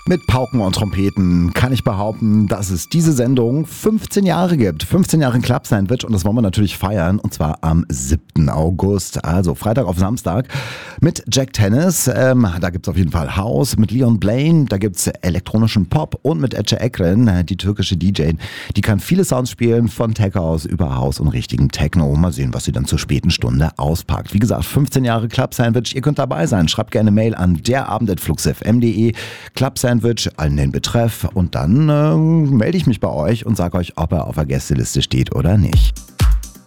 Mit Pauken und Trompeten kann ich behaupten, dass es diese Sendung 15 Jahre gibt. 15 Jahre Club Sandwich und das wollen wir natürlich feiern und zwar am 7. August, also Freitag auf Samstag mit Jack Tennis. Da gibt's auf jeden Fall House mit Leon Blaine, da gibt's elektronischen Pop und mit Ece Ekren, die türkische DJ. Die kann viele Sounds spielen, von Tech House über House und richtigen Techno. Mal sehen, was sie dann zur späten Stunde auspackt. Wie gesagt, 15 Jahre Club Sandwich, ihr könnt dabei sein. Schreibt gerne Mail an derabend@fluxfm.de, Club Sandwich, allen den Betreff und dann melde ich mich bei euch und sage euch, ob er auf der Gästeliste steht oder nicht.